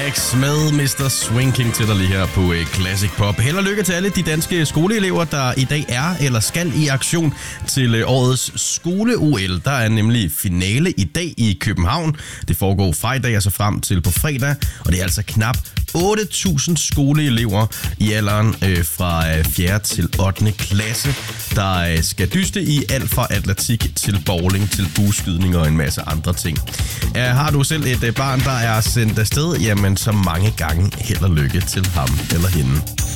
X med Mr. Swing King til dig lige her på Classic Pop. Held og lykke til alle de danske skoleelever, der i dag er eller skal i aktion til årets skole-OL. Der er nemlig finale i dag i København. Det foregår fra i dag og så frem til på fredag, og det er altså knap 8.000 skoleelever i alderen fra 4. til 8. klasse, der skal dyste i alt fra atletik til bowling til bueskydning og en masse andre ting. Har du selv et barn, der er sendt afsted, jamen så mange gange held og lykke til ham eller hende.